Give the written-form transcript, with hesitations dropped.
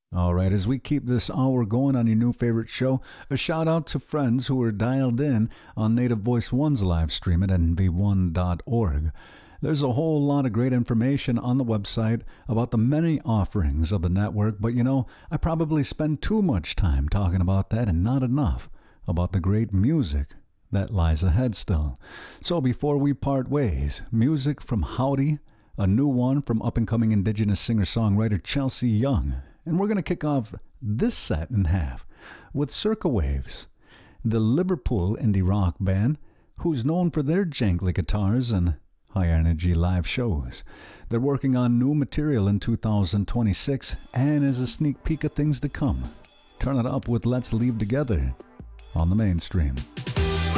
All right, as we keep this hour going on your new favorite show, a shout out to friends who are dialed in on Native Voice One's live stream at nv1.org. There's a whole lot of great information on the website about the many offerings of the network, but I probably spend too much time talking about that and not enough about the great music that lies ahead still. So before we part ways, music from Howdy, a new one from up-and-coming Indigenous singer-songwriter Chelsea Young. And we're going to kick off this set in half with Circa Waves, the Liverpool indie rock band who's known for their jangly guitars and high-energy live shows. They're working on new material in 2026 and as a sneak peek of things to come. Turn it up with Let's Leave Together on the mainstream.